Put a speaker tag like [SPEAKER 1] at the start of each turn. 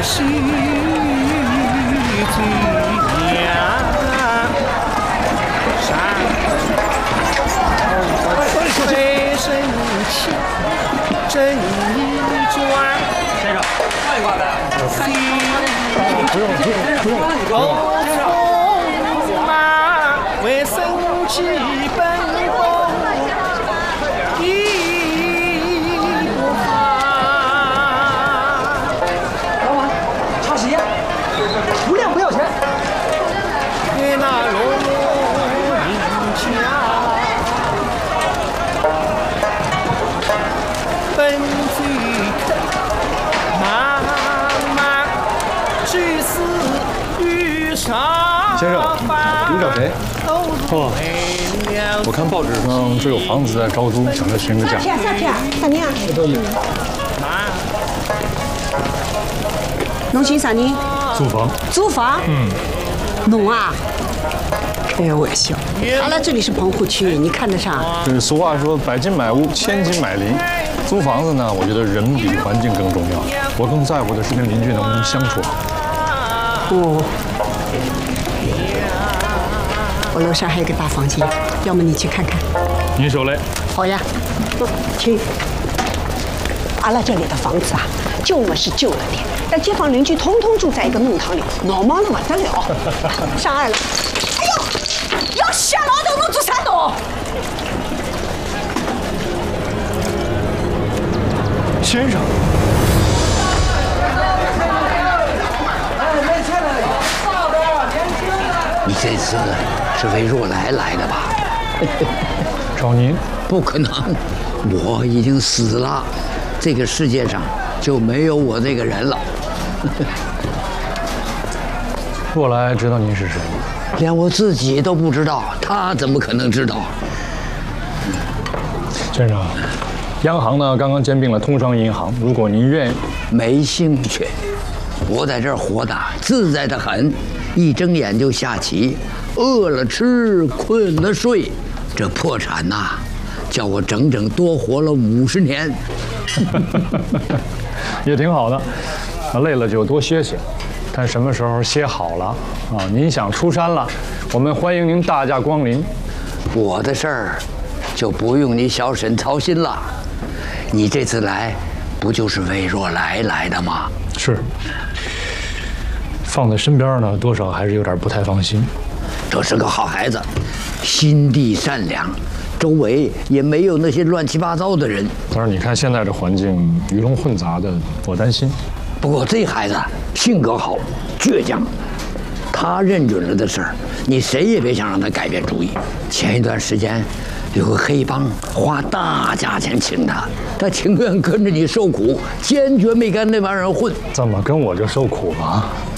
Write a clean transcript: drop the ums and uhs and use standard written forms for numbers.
[SPEAKER 1] 须最亮。山水深情真一转。
[SPEAKER 2] 先生，换一挂呗。
[SPEAKER 1] 不用。风马为生计奔波，一不发。
[SPEAKER 2] 老板，茶席，5两不要钱。
[SPEAKER 1] 给那龙家奔最客，慢慢去死遇上。
[SPEAKER 3] 先生，你找谁？
[SPEAKER 1] 哦，
[SPEAKER 3] 我看报纸上这有房子在招租，想着询个价。
[SPEAKER 4] 啥片？啥人啊？侬寻啥人？
[SPEAKER 3] 租房。
[SPEAKER 4] 租房？侬啊？开玩笑，阿拉这里是棚户区，你看得上？
[SPEAKER 3] 这俗话说百金买屋，千金买邻。租房子呢，我觉得人比环境更重要。我更在乎的是跟邻居能不能相处好。
[SPEAKER 4] 哦。我楼上还有个大房间，要么你去看看。
[SPEAKER 3] 您受累。
[SPEAKER 4] 好呀，去。阿拉这里的房子啊，旧嘛是旧了点，但街坊邻居统统住在一个弄堂里，闹忙的不得了。上二楼，哎呦，要下老头能做啥动？
[SPEAKER 3] 先生。
[SPEAKER 5] 你这次是为若来来的吧？
[SPEAKER 3] 找您？
[SPEAKER 5] 不可能，我已经死了，这个世界上就没有我这个人了。
[SPEAKER 3] 若来知道您是谁吗？
[SPEAKER 5] 连我自己都不知道，他怎么可能知道？
[SPEAKER 3] 先生，央行呢刚刚兼并了通商银行，如果您愿意，
[SPEAKER 5] 没兴趣。我在这儿活的自在的很，一睁眼就下棋，饿了吃，困了睡。这破产呐，叫我整整多活了50年。
[SPEAKER 3] 也挺好的，累了就多歇歇。看什么时候歇好了啊？您想出山了，我们欢迎您大驾光临。
[SPEAKER 5] 我的事儿就不用你小沈操心了。你这次来，不就是为若来来的吗？
[SPEAKER 3] 是。放在身边呢，多少还是有点不太放心。
[SPEAKER 5] 这是个好孩子，心地善良，周围也没有那些乱七八糟的人。
[SPEAKER 3] 但是你看现在这环境鱼龙混杂的，我担心。
[SPEAKER 5] 不过这孩子性格好，倔强，他认准了的事儿，你谁也别想让他改变主意。前一段时间，有个黑帮花大价钱请他，他情愿跟着你受苦，坚决没跟那帮人混。
[SPEAKER 3] 怎么跟我就受苦了？